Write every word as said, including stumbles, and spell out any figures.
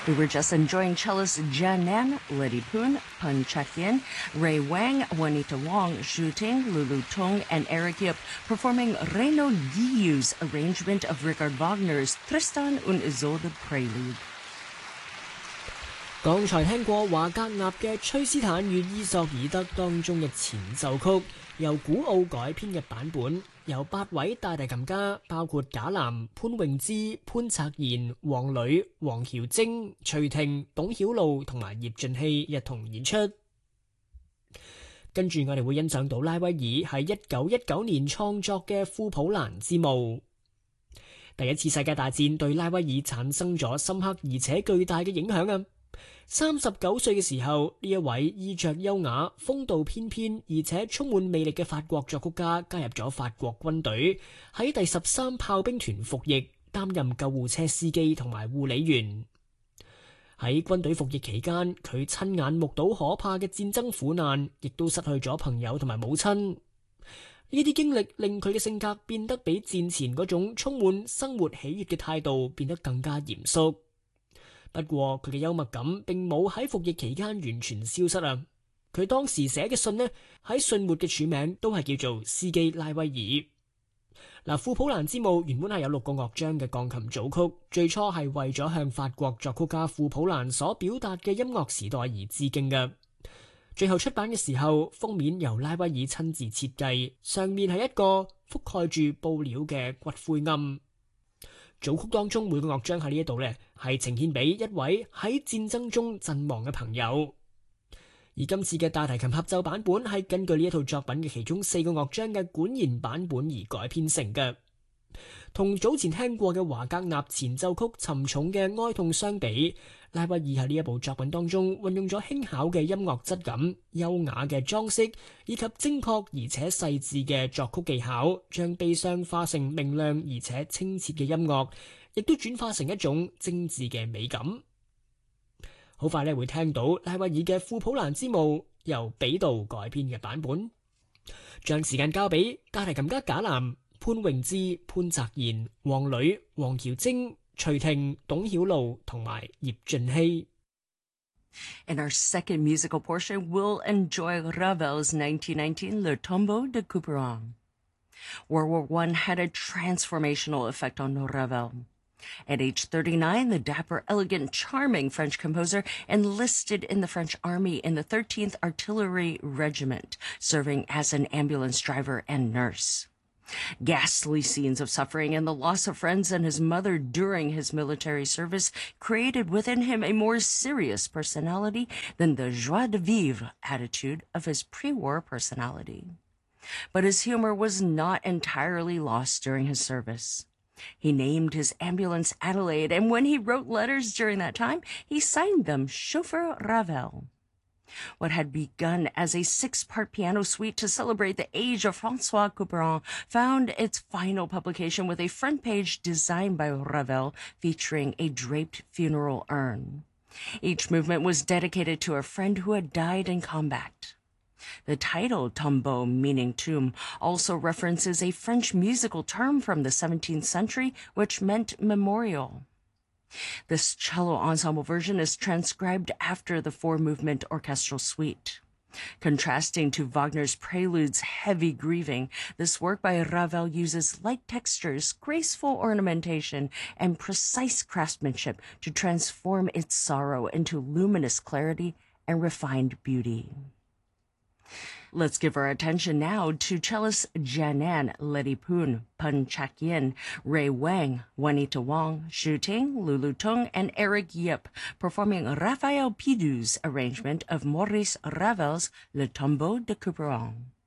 We were just enjoying cellist Jianan, Letty Poon, Pun Chak-yin, Ray Wang, Juanita Wong, Xu Ting, Lulu Tung, and Eric Yip performing Reno Guillau's arrangement of Richard Wagner's Tristan und Isolde Prelude. 剛才聽過華格納嘅《崔斯坦與伊索爾德》當中嘅前奏曲，由古奧改編嘅版本，由八位大提琴家，包括賈南、潘詠芝、潘策賢、黃磊、黃喬晶、徐婷、董曉露同埋葉俊熙一同演出。跟住我哋會欣賞到拉威爾喺一九一九年創作嘅庫普蘭之墓。第一次世界大戰對拉威爾產生咗深刻而且巨大嘅影響啊！三十九歲嘅時候，呢一位衣着優雅、風度翩翩而且充滿魅力嘅法國作曲家加入咗法國軍隊，喺第十三炮兵團服役，擔任救護車司機同埋護理員。喺軍隊服役期間，佢親眼目睹可怕嘅戰爭苦難，亦都失去咗朋友同埋母親。呢啲經歷令佢嘅性格變得比戰前嗰種充滿生活喜悅嘅態度變得更加嚴肅。不過佢嘅幽默感並冇喺服役期間完全消失啊！佢當時寫嘅信呢，喺信末嘅署名都係叫做司機拉威爾。嗱，庫普蘭之墓原本係有六個樂章嘅鋼琴組曲，最初係為咗向法國作曲家庫普蘭所表達嘅音樂時代而致敬嘅。最後出版嘅時候，封面由拉威爾親自設計，上面係一個覆蓋住布料嘅骨灰龕。組曲當中每個樂章喺呢一度呢，係呈現俾一位喺戰爭中陣亡嘅朋友。而今次嘅大提琴合奏版本係根據呢一套作品嘅其中四個樂章嘅管弦版本而改編成嘅。同早前聽過嘅華格納前奏曲沉重嘅哀痛相比，拉威爾喺呢一部作品當中運用咗輕巧嘅音樂質感、優雅嘅裝飾以及精確而且細緻嘅作曲技巧，將悲傷化成明亮而且清澈嘅音樂，亦都轉化成一種精緻嘅美感。好快咧會聽到拉威爾嘅庫普蘭之墓由比度改編嘅版本。將時間交俾大提琴家賈南、潘詠芝、潘澤賢、黃磊、黃喬晶、徐婷、董曉露同埋葉俊熙。 In our second musical portion, we'll enjoy Ravel's nineteen nineteen Le Tombeau de Couperin. World War One had a transformational effect on Ravel. At age thirty-nine, the dapper, elegant, charming French composer enlisted in the French army in the thirteenth Artillery Regiment, serving as an ambulance driver and nurse. Ghastly scenes of suffering and the loss of friends and his mother during his military service created within him a more serious personality than the joie de vivre attitude of his pre-war personality. But his humor was not entirely lost during his service. He named his ambulance Adelaide, and when he wrote letters during that time, he signed them Chauffeur Ravel. What had begun as a six-part piano suite to celebrate the age of François Couperin found its final publication with a front page designed by Ravel featuring a draped funeral urn. Each movement was dedicated to a friend who had died in combat. The title, tombeau, meaning tomb, also references a French musical term from the seventeenth century, which meant memorial. This cello ensemble version is transcribed after the four-movement orchestral suite. Contrasting to Wagner's Prelude's heavy grieving, this work by Ravel uses light textures, graceful ornamentation, and precise craftsmanship to transform its sorrow into luminous clarity and refined beauty. Let's give our attention now to cellists Jianan, Letty Poon, Pun Chak-yin, Ray Wang, Juanita Wong, Xu Ting, Lulu Tung, and Eric Yip performing Raphael Pidou's arrangement of Maurice Ravel's Le Tombeau de Couperin.